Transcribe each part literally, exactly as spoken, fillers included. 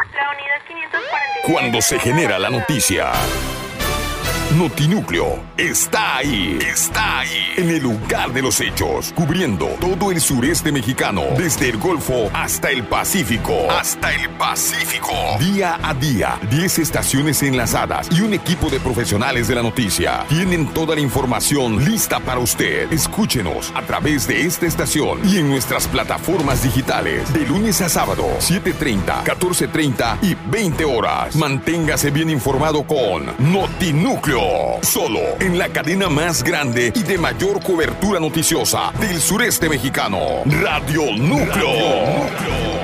La unidad quinientos cuarenta y siete. Cuando se genera la noticia, Notinúcleo está ahí, está ahí, en el lugar de los hechos, cubriendo todo el sureste mexicano, desde el Golfo hasta el Pacífico, hasta el Pacífico. Día a día, diez estaciones enlazadas y un equipo de profesionales de la noticia tienen toda la información lista para usted. Escúchenos a través de esta estación y en nuestras plataformas digitales, de lunes a sábado, siete treinta, catorce treinta y veinte horas. Manténgase bien informado con Notinúcleo. Solo en la cadena más grande y de mayor cobertura noticiosa del sureste mexicano, Radio Núcleo. Radio Núcleo.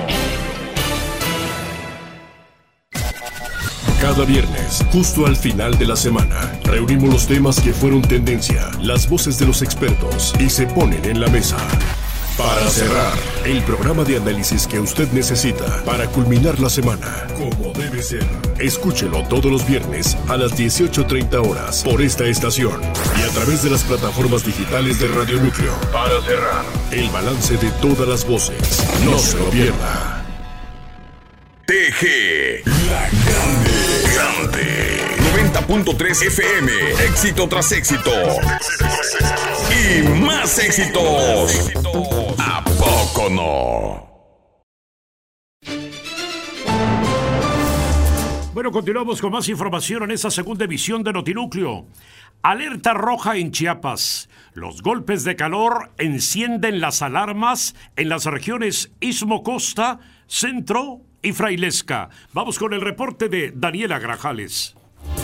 Cada viernes, justo al final de la semana, reunimos los temas que fueron tendencia, las voces de los expertos y se ponen en la mesa. Para cerrar, el programa de análisis que usted necesita para culminar la semana, como debe ser. Escúchelo todos los viernes a las dieciocho treinta horas por esta estación y a través de las plataformas digitales de Radio Núcleo. Para cerrar, el balance de todas las voces. No se lo pierda. T G, la grande, grande. noventa punto tres F M, éxito tras éxito. Y más éxitos. ¿A poco no? Bueno, continuamos con más información en esta segunda emisión de Notinúcleo. Alerta roja en Chiapas. Los golpes de calor encienden las alarmas en las regiones Istmo Costa, Centro y Frailesca. Vamos con el reporte de Daniela Grajales.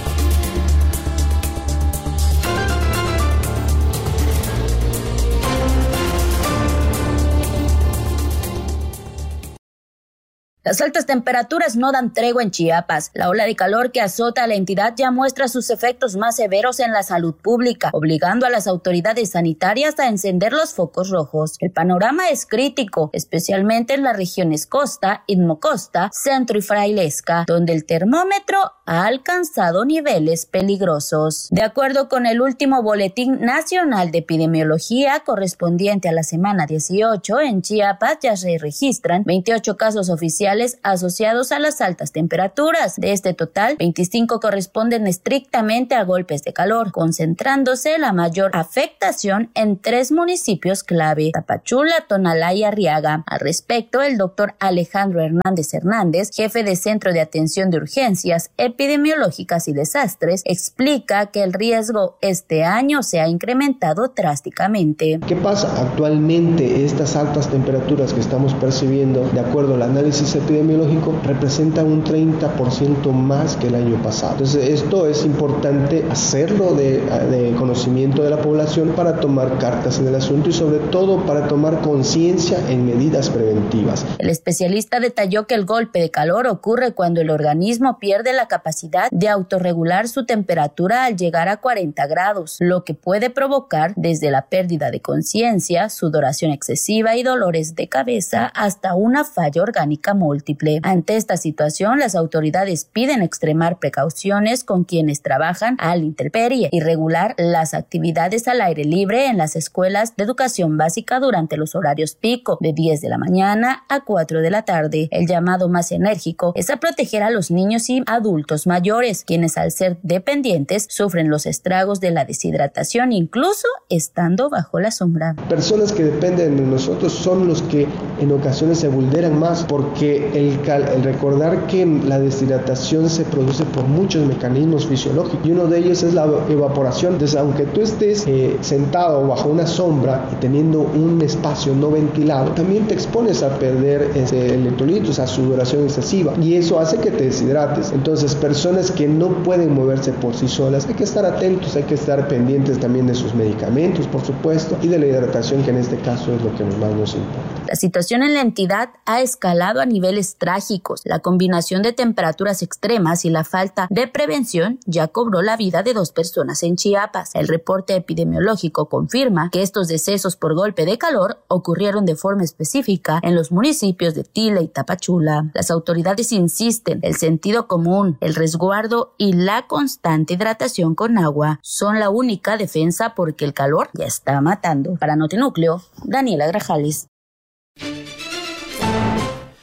Las altas temperaturas no dan tregua en Chiapas. La ola de calor que azota a la entidad ya muestra sus efectos más severos en la salud pública, obligando a las autoridades sanitarias a encender los focos rojos. El panorama es crítico, especialmente en las regiones Costa, Istmo Costa, Centro y Frailesca, donde el termómetro ha alcanzado niveles peligrosos. De acuerdo con el último Boletín Nacional de Epidemiología correspondiente a la semana dieciocho, en Chiapas ya se registran veintiocho casos oficiales asociados a las altas temperaturas. De este total, veinticinco corresponden estrictamente a golpes de calor, concentrándose la mayor afectación en tres municipios clave: Tapachula, Tonalá y Arriaga. Al respecto, el doctor Alejandro Hernández Hernández, jefe de Centro de Atención de Urgencias Epidemiológicas y Desastres, explica que el riesgo este año se ha incrementado drásticamente. ¿Qué pasa? Actualmente estas altas temperaturas que estamos percibiendo, de acuerdo al análisis epidemiológico, representa un treinta por ciento más que el año pasado. Entonces, esto es importante hacerlo de, de conocimiento de la población para tomar cartas en el asunto y sobre todo para tomar conciencia en medidas preventivas. El especialista detalló que el golpe de calor ocurre cuando el organismo pierde la capacidad de autorregular su temperatura al llegar a cuarenta grados, lo que puede provocar desde la pérdida de conciencia, sudoración excesiva y dolores de cabeza hasta una falla orgánica múltiple. Ante esta situación, las autoridades piden extremar precauciones con quienes trabajan a la intemperie y regular las actividades al aire libre en las escuelas de educación básica durante los horarios pico, de diez de la mañana a cuatro de la tarde. El llamado más enérgico es a proteger a los niños y adultos mayores, quienes al ser dependientes sufren los estragos de la deshidratación, incluso estando bajo la sombra. Personas que dependen de nosotros son los que en ocasiones se vulneran más, porque el, cal, el recordar que la deshidratación se produce por muchos mecanismos fisiológicos y uno de ellos es la evaporación. Entonces, aunque tú estés eh, sentado bajo una sombra y teniendo un espacio no ventilado, también te expones a perder ese electrolitos, a sudoración excesiva, y eso hace que te deshidrates. Entonces, personas que no pueden moverse por sí solas, hay que estar atentos, hay que estar pendientes también de sus medicamentos, por supuesto, y de la hidratación, que en este caso es lo que más nos importa. La situación en la entidad ha escalado a niveles trágicos. La combinación de temperaturas extremas y la falta de prevención ya cobró la vida de dos personas en Chiapas. El reporte epidemiológico confirma que estos decesos por golpe de calor ocurrieron de forma específica en los municipios de Tila y Tapachula. Las autoridades insisten, el sentido común, el resguardo y la constante hidratación con agua son la única defensa porque el calor ya está matando. Para Notinúcleo, Daniela Grajales.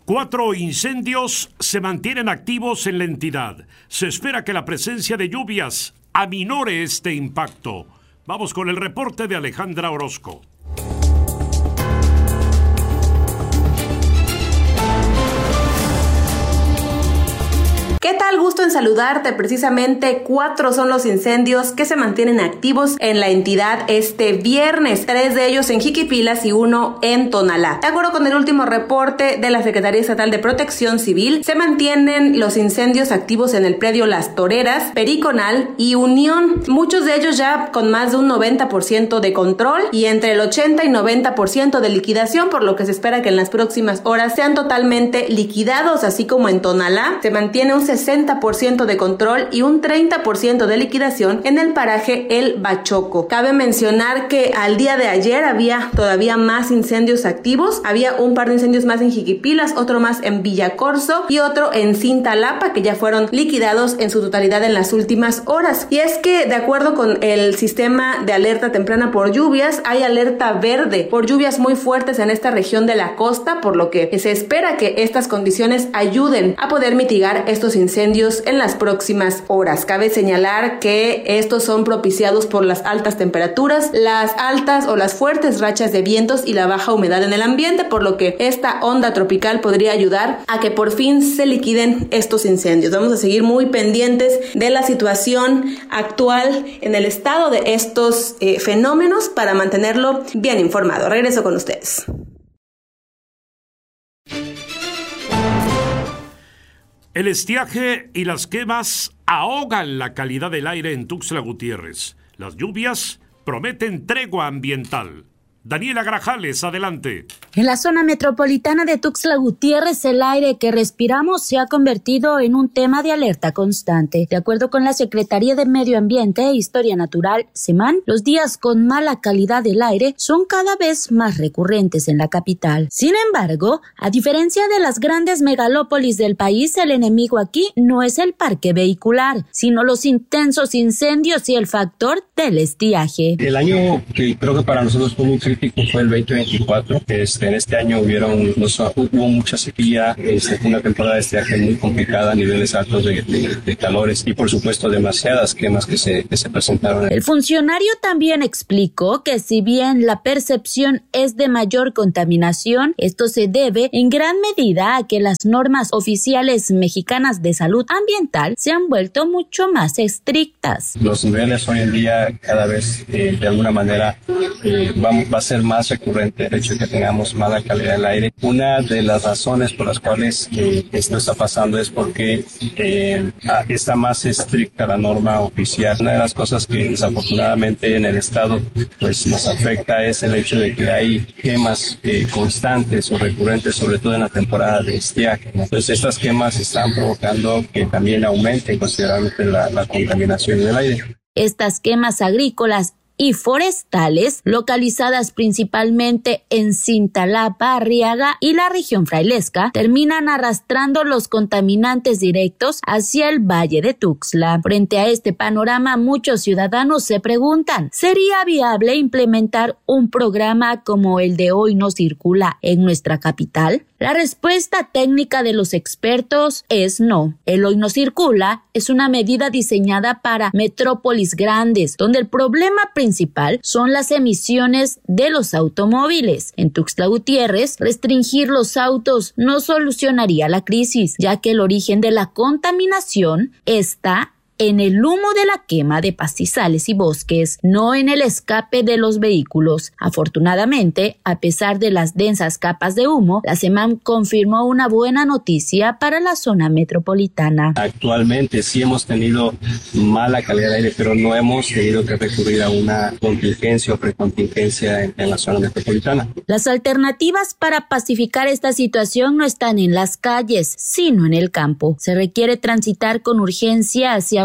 Cuatro incendios se mantienen activos en la entidad. Se espera que la presencia de lluvias aminore este impacto. Vamos con el reporte de Alejandra Orozco. ¿Qué tal? Gusto en saludarte. Precisamente cuatro son los incendios que se mantienen activos en la entidad este viernes. Tres de ellos en Jiquipilas y uno en Tonalá. De acuerdo con el último reporte de la Secretaría Estatal de Protección Civil, se mantienen los incendios activos en el predio Las Toreras, Periconal y Unión. Muchos de ellos ya con más de un noventa por ciento de control y entre el ochenta y noventa por ciento de liquidación, por lo que se espera que en las próximas horas sean totalmente liquidados, así como en Tonalá se mantiene un sesenta por ciento de control y un treinta por ciento de liquidación en el paraje El Bachoco. Cabe mencionar que al día de ayer había todavía más incendios activos. Había un par de incendios más en Jiquipilas, otro más en Villacorso y otro en Cintalapa, que ya fueron liquidados en su totalidad en las últimas horas. Y es que, de acuerdo con el sistema de alerta temprana por lluvias, hay alerta verde por lluvias muy fuertes en esta región de la costa, por lo que se espera que estas condiciones ayuden a poder mitigar estos incendios incendios en las próximas horas. Cabe señalar que estos son propiciados por las altas temperaturas, las altas o las fuertes rachas de vientos y la baja humedad en el ambiente, por lo que esta onda tropical podría ayudar a que por fin se liquiden estos incendios. Vamos a seguir muy pendientes de la situación actual en el estado de estos eh, fenómenos para mantenerlo bien informado. Regreso con ustedes. El estiaje y las quemas ahogan la calidad del aire en Tuxtla Gutiérrez. Las lluvias prometen tregua ambiental. Daniela Grajales, adelante. En la zona metropolitana de Tuxtla Gutiérrez, el aire que respiramos se ha convertido en un tema de alerta constante. De acuerdo con la Secretaría de Medio Ambiente e Historia Natural, SEMAN, los días con mala calidad del aire son cada vez más recurrentes en la capital. Sin embargo, a diferencia de las grandes megalópolis del país, el enemigo aquí no es el parque vehicular, sino los intensos incendios y el factor del estiaje. El año que creo que para nosotros fue muy crítico fue el veinte veinticuatro. Este, en este año hubieron, nos, hubo mucha sequía, este, fue una temporada de estiaje muy complicada, niveles altos de, de, de calores y por supuesto demasiadas quemas que se, que se presentaron. El funcionario también explicó que si bien la percepción es de mayor contaminación, esto se debe en gran medida a que las normas oficiales mexicanas de salud ambiental se han vuelto mucho más estrictas. Los niveles hoy en día cada vez eh, de alguna manera eh, va, va a ser más recurrente el hecho de que tengamos mala calidad del aire. Una de las razones por las cuales eh, esto está pasando es porque eh, está más estricta la norma oficial. Una de las cosas que desafortunadamente en el estado pues nos afecta es el hecho de que hay quemas eh, constantes o recurrentes, sobre todo en la temporada de estiaje. Entonces estas quemas están provocando que también aumente considerablemente la, la contaminación del aire. Estas quemas agrícolas y forestales, localizadas principalmente en Cintalapa, Arriaga y la región frailesca, terminan arrastrando los contaminantes directos hacia el Valle de Tuxtla. Frente a este panorama, muchos ciudadanos se preguntan, ¿sería viable implementar un programa como el de Hoy No Circula en nuestra capital? La respuesta técnica de los expertos es no. El Hoy No Circula es una medida diseñada para metrópolis grandes, donde el problema principal son las emisiones de los automóviles. En Tuxtla Gutiérrez, restringir los autos no solucionaría la crisis, ya que el origen de la contaminación está en el humo de la quema de pastizales y bosques, no en el escape de los vehículos. Afortunadamente, a pesar de las densas capas de humo, la SEMAN confirmó una buena noticia para la zona metropolitana. Actualmente sí hemos tenido mala calidad de aire, pero no hemos tenido que recurrir a una contingencia o precontingencia en, en la zona metropolitana. Las alternativas para pacificar esta situación no están en las calles, sino en el campo. Se requiere transitar con urgencia hacia una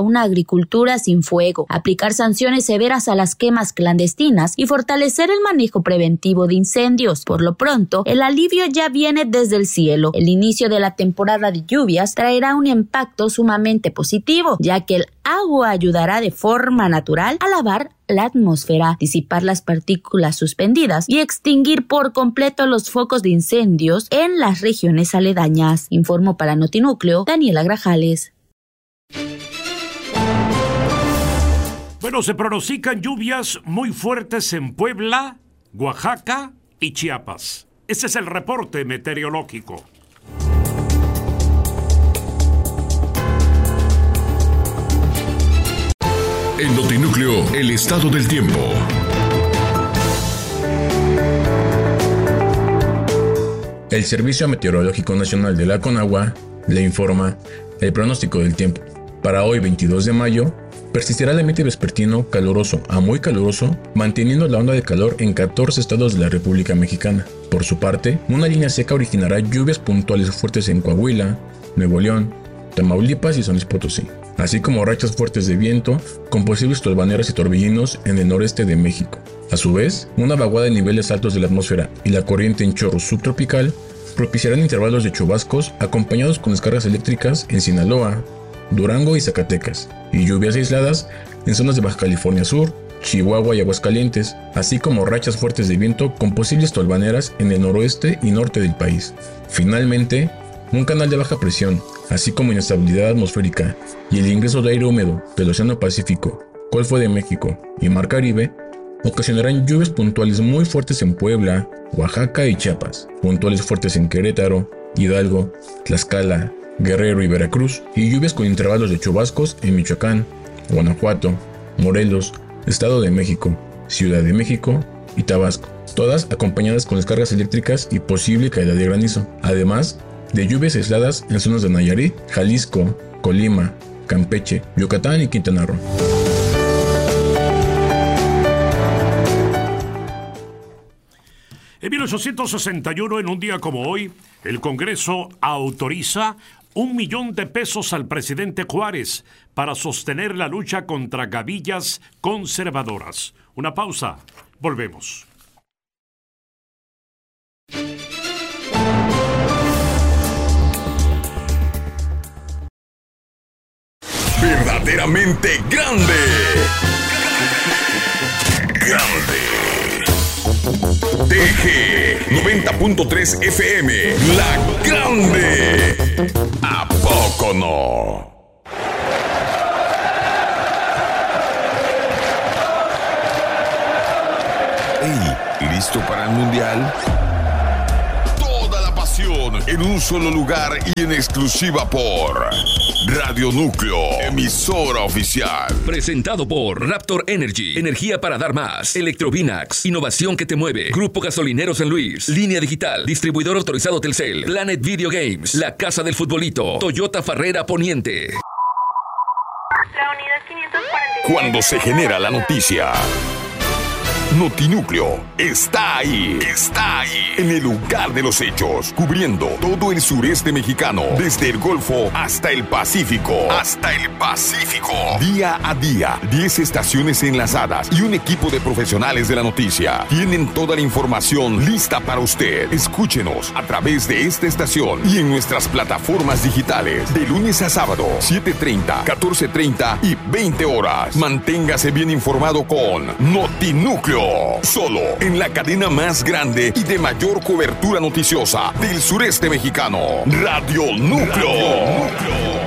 una agricultura sin fuego, aplicar sanciones severas a las quemas clandestinas y fortalecer el manejo preventivo de incendios. Por lo pronto, el alivio ya viene desde el cielo. El inicio de la temporada de lluvias traerá un impacto sumamente positivo, ya que el agua ayudará de forma natural a lavar la atmósfera, disipar las partículas suspendidas y extinguir por completo los focos de incendios en las regiones aledañas. Informó para Notinúcleo Daniela Grajales. Bueno, se pronostican lluvias muy fuertes en Puebla, Oaxaca y Chiapas. Este es el reporte meteorológico. En Notinúcleo, el estado del tiempo. El Servicio Meteorológico Nacional de la Conagua le informa el pronóstico del tiempo. Para hoy, veintidós de mayo, persistirá el ambiente vespertino caluroso a muy caluroso, manteniendo la onda de calor en catorce estados de la República Mexicana. Por su parte, una línea seca originará lluvias puntuales fuertes en Coahuila, Nuevo León, Tamaulipas y San Luis Potosí, así como rachas fuertes de viento con posibles tolvaneras y torbellinos en el noreste de México. A su vez, una vaguada de niveles altos de la atmósfera y la corriente en chorro subtropical propiciarán intervalos de chubascos acompañados con descargas eléctricas en Sinaloa, Durango y Zacatecas, y lluvias aisladas en zonas de Baja California Sur, Chihuahua y Aguascalientes, así como rachas fuertes de viento con posibles tolvaneras en el noroeste y norte del país. Finalmente, un canal de baja presión, así como inestabilidad atmosférica y el ingreso de aire húmedo del Océano Pacífico, Golfo de México y Mar Caribe, ocasionarán lluvias puntuales muy fuertes en Puebla, Oaxaca y Chiapas, puntuales fuertes en Querétaro, Hidalgo, Tlaxcala, Guerrero y Veracruz, y lluvias con intervalos de chubascos en Michoacán, Guanajuato, Morelos, Estado de México, Ciudad de México y Tabasco, todas acompañadas con descargas eléctricas y posible caída de granizo, además de lluvias aisladas en zonas de Nayarit, Jalisco, Colima, Campeche, Yucatán y Quintana Roo. En mil ochocientos sesenta y uno, en un día como hoy, el Congreso autoriza un millón de pesos al presidente Juárez para sostener la lucha contra gavillas conservadoras. Una pausa, volvemos. Verdaderamente grande. Grande. T G noventa punto tres F M, La Grande. ¿A poco no? Hey, ¿listo para el mundial? Toda la pasión en un solo lugar y en exclusiva por Radio Núcleo, emisora oficial. Presentado por Raptor Energy, energía para dar más. Electrovinax, innovación que te mueve. Grupo Gasolinero San Luis, Línea Digital, distribuidor autorizado Telcel. Planet Video Games, La Casa del Futbolito. Toyota Farrera Poniente. La unidad quinientos cuarenta y siete. Cuando se genera la noticia, Notinúcleo está ahí, está ahí, en el lugar de los hechos, cubriendo todo el sureste mexicano, desde el Golfo hasta el Pacífico, hasta el Pacífico. Día a día, diez estaciones enlazadas y un equipo de profesionales de la noticia tienen toda la información lista para usted. Escúchenos a través de esta estación y en nuestras plataformas digitales, de lunes a sábado, siete treinta, catorce treinta y veinte horas. Manténgase bien informado con Notinúcleo. Solo en la cadena más grande y de mayor cobertura noticiosa del sureste mexicano, Radio Núcleo. Radio Núcleo.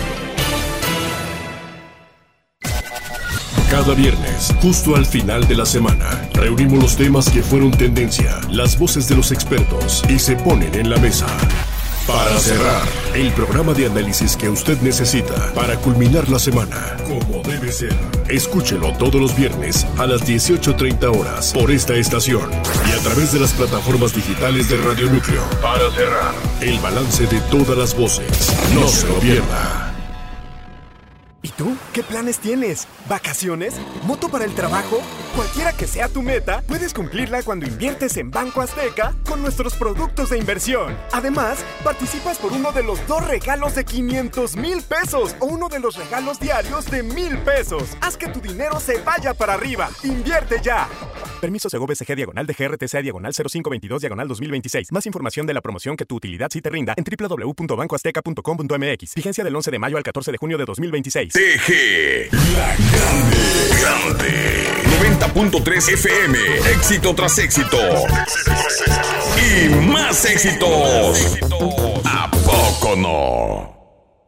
Cada viernes, justo al final de la semana, reunimos los temas que fueron tendencia, las voces de los expertos y se ponen en la mesa. Para cerrar, el programa de análisis que usted necesita para culminar la semana, como debe ser. Escúchelo todos los viernes a las dieciocho treinta horas por esta estación y a través de las plataformas digitales de Radio Núcleo. Para cerrar, el balance de todas las voces. No se lo pierda. ¿Y tú? ¿Qué planes tienes? ¿Vacaciones? ¿Moto para el trabajo? Cualquiera que sea tu meta, puedes cumplirla cuando inviertes en Banco Azteca con nuestros productos de inversión. Además, participas por uno de los dos regalos de quinientos mil pesos o uno de los regalos diarios de mil pesos. Haz que tu dinero se vaya para arriba. ¡Invierte ya! Permiso Segov S G diagonal de G R T C A diagonal cero cinco veintidós diagonal dos mil veintiséis. Más información de la promoción que tu utilidad sí te rinda en doble u doble u doble u punto banco azteca punto com punto m x. Vigencia del once de mayo al catorce de junio de dos mil veintiséis. T G, la grande, grande. noventa punto tres F M, éxito tras éxito. Y más éxitos. ¿A poco no?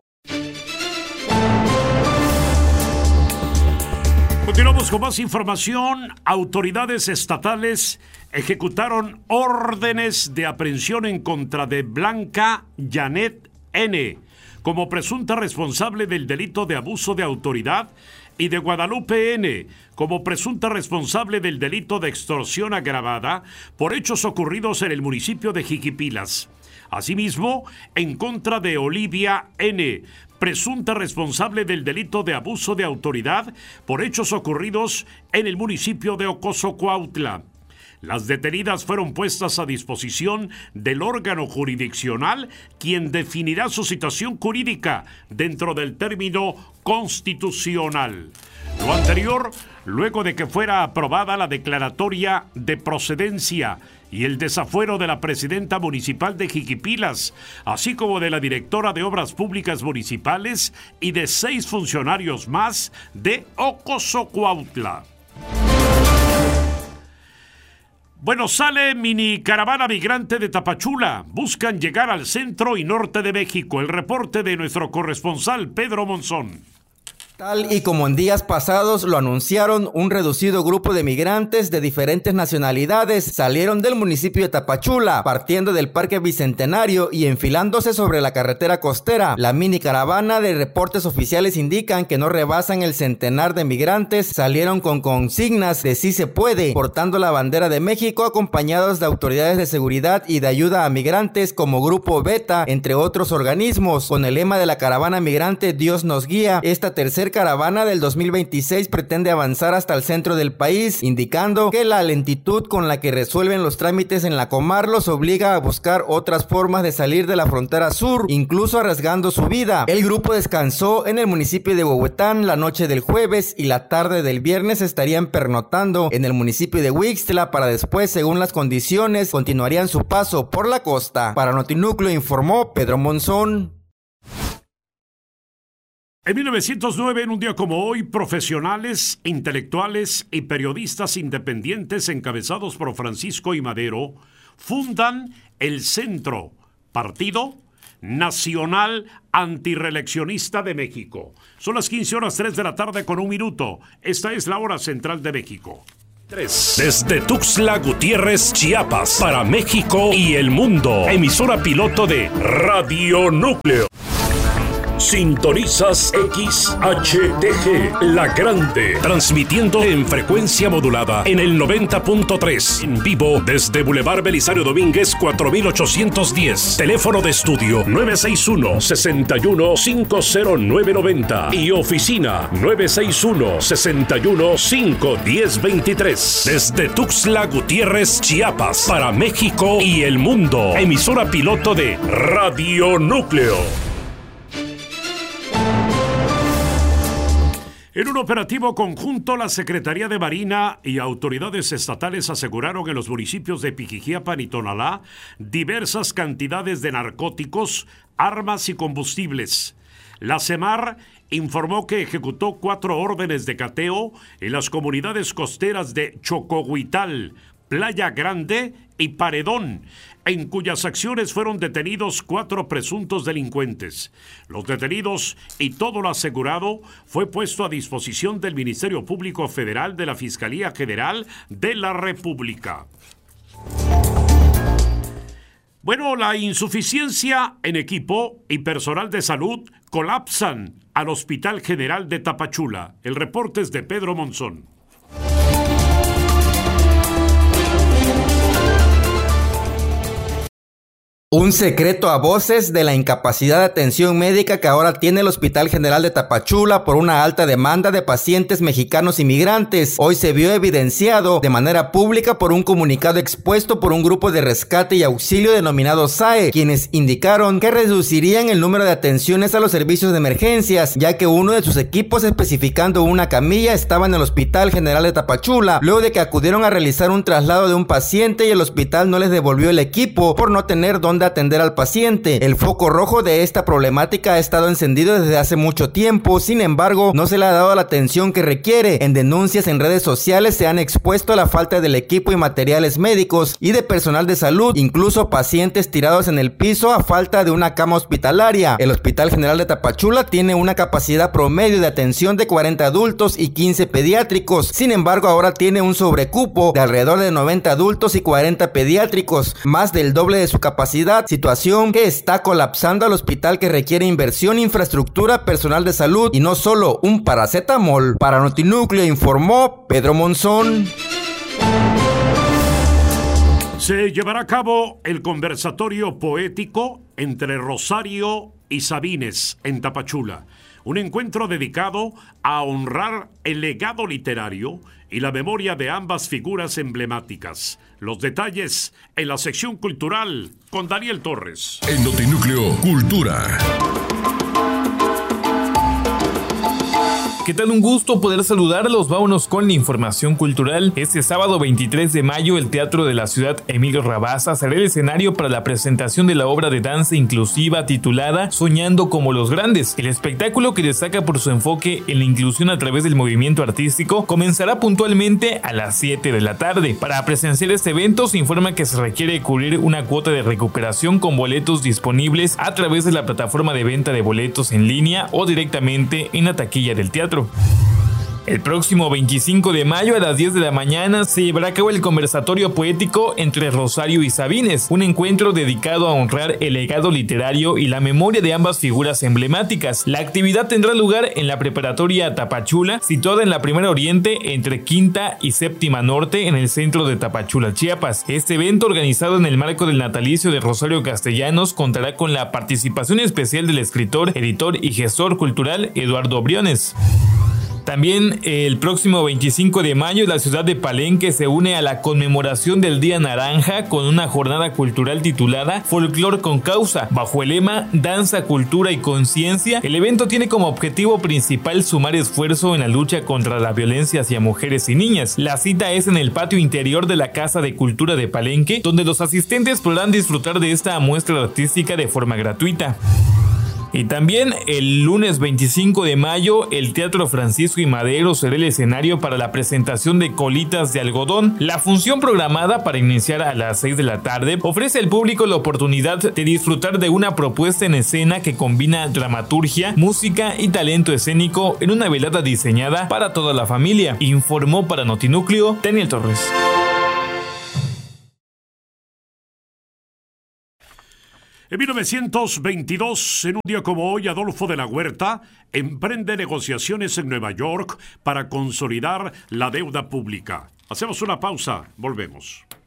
Continuamos con más información. Autoridades estatales ejecutaron órdenes de aprehensión en contra de Blanca Janet N. como presunta responsable del delito de abuso de autoridad y de Guadalupe N. como presunta responsable del delito de extorsión agravada por hechos ocurridos en el municipio de Jiquipilas. Asimismo, en contra de Olivia N., presunta responsable del delito de abuso de autoridad por hechos ocurridos en el municipio de Ocoso Cuautla. Las detenidas fueron puestas a disposición del órgano jurisdiccional, quien definirá su situación jurídica dentro del término constitucional. Lo anterior, luego de que fuera aprobada la declaratoria de procedencia y el desafuero de la presidenta municipal de Jiquipilas, así como de la directora de Obras Públicas Municipales y de seis funcionarios más de Ocoso Cuautla. Bueno, sale mini caravana migrante de Tapachula. Buscan llegar al centro y norte de México. El reporte de nuestro corresponsal Pedro Monzón. Tal y como en días pasados lo anunciaron, un reducido grupo de migrantes de diferentes nacionalidades salieron del municipio de Tapachula, partiendo del Parque Bicentenario y enfilándose sobre la carretera costera. La mini caravana de reportes oficiales indican que no rebasan el centenar de migrantes. Salieron con consignas de sí se puede, portando la bandera de México, acompañados de autoridades de seguridad y de ayuda a migrantes como Grupo Beta, entre otros organismos. Con el lema de la caravana migrante Dios nos guía, esta tercera caravana del dos mil veintiséis pretende avanzar hasta el centro del país, indicando que la lentitud con la que resuelven los trámites en la Comar los obliga a buscar otras formas de salir de la frontera sur, incluso arriesgando su vida. El grupo descansó en el municipio de Huehuetán la noche del jueves y la tarde del viernes estarían pernotando en el municipio de Huixtla para después, según las condiciones, continuarían su paso por la costa. Para Notinúcleo informó Pedro Monzón. En mil novecientos nueve, en un día como hoy, profesionales, intelectuales y periodistas independientes encabezados por Francisco I. Madero fundan el Centro, Partido Nacional Antirreeleccionista de México. Son las quince horas tres de la tarde con un minuto. Esta es la hora central de México. tres. Desde Tuxtla Gutiérrez, Chiapas, para México y el mundo. Emisora piloto de Radio Núcleo. Sintonizas X H T G, La Grande, transmitiendo en frecuencia modulada en el noventa punto tres, en vivo desde Boulevard Belisario Domínguez cuatro mil ochocientos diez, teléfono de estudio nueve seis uno, seis uno cinco cero nueve nueve cero y oficina nueve seis uno, seis uno cinco uno cero dos tres. Desde Tuxtla Gutiérrez, Chiapas, para México y el mundo, emisora piloto de Radio Núcleo. En un operativo conjunto, la Secretaría de Marina y autoridades estatales aseguraron en los municipios de Pijijiapan y Tonalá diversas cantidades de narcóticos, armas y combustibles. La CEMAR informó que ejecutó cuatro órdenes de cateo en las comunidades costeras de Chocohuital, Playa Grande y Paredón, en cuyas acciones fueron detenidos cuatro presuntos delincuentes. Los detenidos y todo lo asegurado fue puesto a disposición del Ministerio Público Federal de la Fiscalía General de la República. Bueno, la insuficiencia en equipo y personal de salud colapsan al Hospital General de Tapachula. El reporte es de Pedro Monzón. Un secreto a voces de la incapacidad de atención médica que ahora tiene el Hospital General de Tapachula por una alta demanda de pacientes mexicanos inmigrantes. Hoy se vio evidenciado de manera pública por un comunicado expuesto por un grupo de rescate y auxilio denominado S A E, quienes indicaron que reducirían el número de atenciones a los servicios de emergencias, ya que uno de sus equipos, especificando una camilla, estaba en el Hospital General de Tapachula, luego de que acudieron a realizar un traslado de un paciente y el hospital no les devolvió el equipo por no tener dónde de atender al paciente. El foco rojo de esta problemática ha estado encendido desde hace mucho tiempo, sin embargo, no se le ha dado la atención que requiere. En denuncias en redes sociales se han expuesto a la falta del equipo y materiales médicos y de personal de salud, incluso pacientes tirados en el piso a falta de una cama hospitalaria. El Hospital General de Tapachula tiene una capacidad promedio de atención de cuarenta adultos y quince pediátricos, sin embargo, ahora tiene un sobrecupo de alrededor de noventa adultos y cuarenta pediátricos, más del doble de su capacidad, situación que está colapsando al hospital, que requiere inversión, infraestructura, personal de salud y no solo un paracetamol. Para Notinúcleo informó Pedro Monzón. Se llevará a cabo el conversatorio poético entre Rosario y Sabines en Tapachula, un encuentro dedicado a honrar el legado literario y la memoria de ambas figuras emblemáticas. Los detalles en la sección cultural con Daniel Torres. En Notinúcleo Cultura. ¿Qué tal? Un gusto poder saludarlos. Vámonos con la información cultural. Este sábado veintitrés de mayo, el Teatro de la Ciudad Emilio Rabasa será el escenario para la presentación de la obra de danza inclusiva titulada Soñando como los Grandes. El espectáculo, que destaca por su enfoque en la inclusión a través del movimiento artístico, comenzará puntualmente a las siete de la tarde. Para presenciar este evento se informa que se requiere cubrir una cuota de recuperación con boletos disponibles a través de la plataforma de venta de boletos en línea o directamente en la taquilla del teatro. El próximo veinticinco de mayo a las diez de la mañana se llevará a cabo el conversatorio poético entre Rosario y Sabines, un encuentro dedicado a honrar el legado literario y la memoria de ambas figuras emblemáticas. La actividad tendrá lugar en la preparatoria Tapachula, situada en la Primera Oriente entre Quinta y Séptima Norte, en el centro de Tapachula, Chiapas. Este evento, organizado en el marco del natalicio de Rosario Castellanos, contará con la participación especial del escritor, editor y gestor cultural Eduardo Briones. También el próximo veinticinco de mayo la ciudad de Palenque se une a la conmemoración del Día Naranja con una jornada cultural titulada Folclor con Causa, bajo el lema Danza, Cultura y Conciencia. El evento tiene como objetivo principal sumar esfuerzo en la lucha contra la violencia hacia mujeres y niñas. La cita es en el patio interior de la Casa de Cultura de Palenque, donde los asistentes podrán disfrutar de esta muestra artística de forma gratuita. Y también el lunes veinticinco de mayo, el Teatro Francisco y Madero será el escenario para la presentación de Colitas de Algodón. La función, programada para iniciar a las seis de la tarde, ofrece al público la oportunidad de disfrutar de una propuesta en escena que combina dramaturgia, música y talento escénico en una velada diseñada para toda la familia. Informó para Notinúcleo Daniel Torres. En mil novecientos veintidós, en un día como hoy, Adolfo de la Huerta emprende negociaciones en Nueva York para consolidar la deuda pública. Hacemos una pausa, volvemos.